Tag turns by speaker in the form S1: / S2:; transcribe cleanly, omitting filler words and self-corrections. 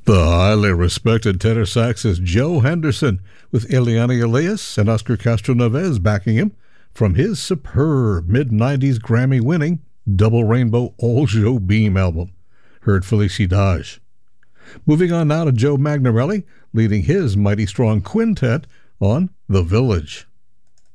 S1: The highly respected tenor saxist Joe Henderson, with Eliane Elias and Oscar Castro Neves backing him, from his superb mid-90s Grammy-winning Double Rainbow All Joe Beam album, heard Felicidade. Moving on now to Joe Magnarelli, leading his mighty strong quintet on The Village.